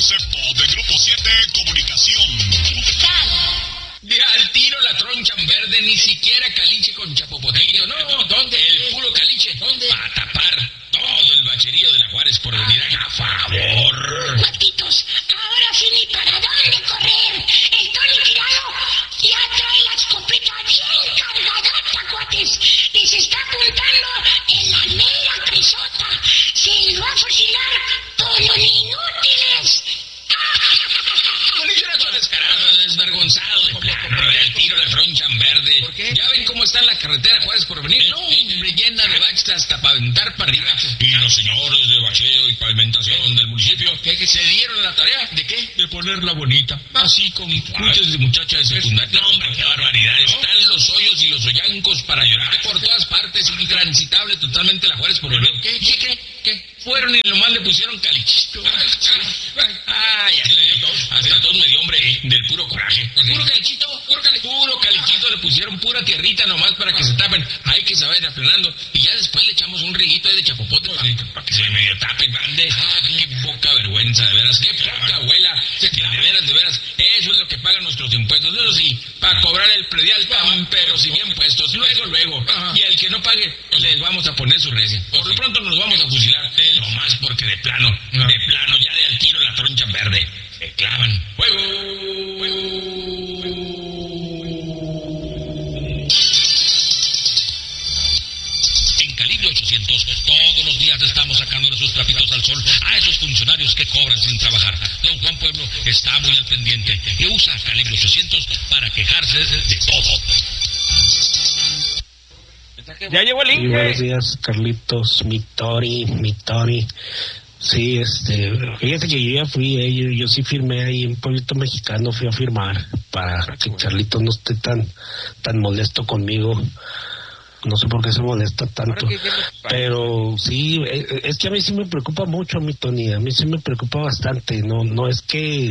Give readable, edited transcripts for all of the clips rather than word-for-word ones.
concepto de Grupo 7 Comunicación. De al tiro la troncha en verde, ni siquiera caliche con chapopotillo. No, ¿dónde? El puro caliche. ¿Dónde? Para tapar todo el bacherío de la Juárez por venir a favor. Patitos, ahora sí ni para dónde correr. El Tony Tirado ya trae la escopeta bien cargadota, cuates. Y se está apuntando en la mera crisota. Se lo va a fusilar con los inútiles. Policía descarado, desvergonzado de plano. De al tiro la troncha en verde. ¿Por qué? ¿Ya ven cómo está la carretera Juárez por venir? No, llena de baches hasta para aventar para arriba. Y los señores de bacheo y pavimentación del municipio, ¿Qué se dieron la tarea? ¿De qué? de ponerla bonita, así con puches de muchachas de secundaria. No, hombre, qué barbaridad. Están los hoyos y los hoyancos para llorar por todas partes. Intransitable totalmente la Juárez por venir. ¿Qué? Fueron y nomás le pusieron calichito. Ay, hasta todos me dio hambre del puro coraje. Puro calichito le pusieron, pura tierrita nomás para que se tapen. Hay que saber aplanando. Y ya después le echamos un riguito ahí de chapopote para que se medio tapen. Qué poca vergüenza, de veras. Qué poca abuela. De veras. Eso es lo que pagan nuestros impuestos. Eso sí, para cobrar el predial, pero sin bien puestos. Luego. Y al que no pague, les vamos a poner su recia. Por lo pronto nos vamos a fusilar. Nomás porque de plano, ya de al tiro la troncha verde. Se clavan. ¡Fuego! En Calibre 800, todos los días estamos sacando sus trapitos al sol a esos funcionarios que cobran sin trabajar. Don Juan Pueblo está muy al pendiente y usa Calibre 800 para quejarse de todo. Ya llegó el Inge. Buenos días, Carlitos, mi Tori. Sí, fíjate que yo ya fui, yo sí firmé ahí en Pueblito Mexicano, fui a firmar para que Carlitos no esté tan molesto conmigo. No sé por qué se molesta tanto, pero sí, es que a mí sí me preocupa mucho, mi Tony, a mí sí me preocupa bastante. No es que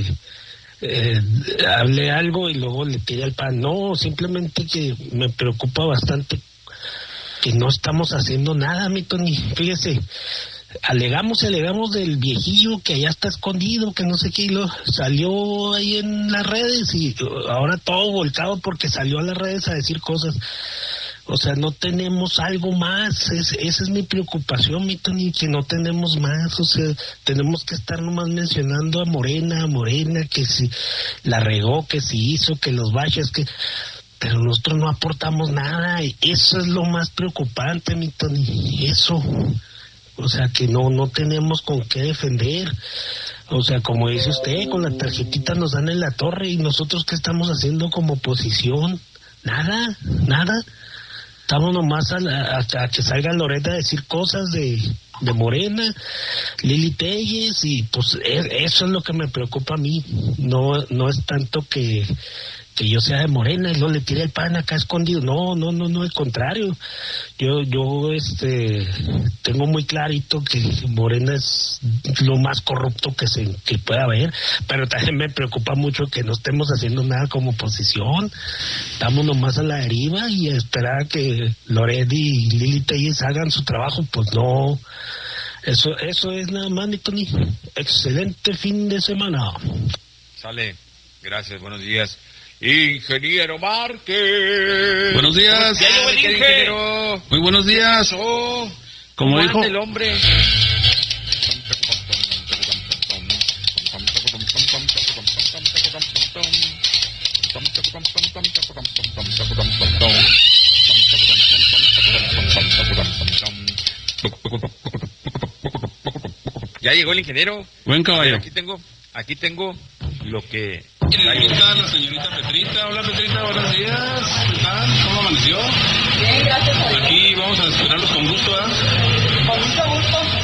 hable algo y luego le tire al pan, no, simplemente que me preocupa bastante que no estamos haciendo nada, mi Tony. Fíjese, alegamos del viejillo que allá está escondido, que no sé qué, y lo salió ahí en las redes y ahora todo volcado porque salió a las redes a decir cosas. O sea, no tenemos algo más, esa es mi preocupación, mi Tony, que no tenemos más. O sea, tenemos que estar nomás mencionando a Morena, que si la regó, que si hizo, que los baches, pero nosotros no aportamos nada, y eso es lo más preocupante, mi Tony, eso. O sea, que no tenemos con qué defender. O sea, como dice usted, con la tarjetita nos dan en la torre, y nosotros ¿qué estamos haciendo como oposición? Nada. Estamos nomás a que salga Loreta a decir cosas de Morena, Lili Telles, y pues eso es lo que me preocupa a mí. No es tanto que yo sea de Morena y no le tire el pan acá escondido. No, al contrario. Yo tengo muy clarito que Morena es lo más corrupto que pueda haber, pero también me preocupa mucho que no estemos haciendo nada como oposición. Estamos nomás a la deriva y a esperar a que Loret y Lili Telles hagan su trabajo. Pues no. Eso es nada más, mi Tony. Excelente fin de semana. Sale. Gracias, buenos días. Ingeniero Márquez. Buenos días. Ya llegó el ingeniero. Muy buenos días. Como dijo el hombre. Ya llegó el ingeniero. Buen caballero. Aquí tengo lo que... Ahí está la señorita Petrita. Hola Petrita, buenos días. ¿Qué tal? ¿Cómo amaneció? Bien, gracias a Dios. Aquí vamos a esperarlos con gusto, ¿verdad? Con mucho gusto.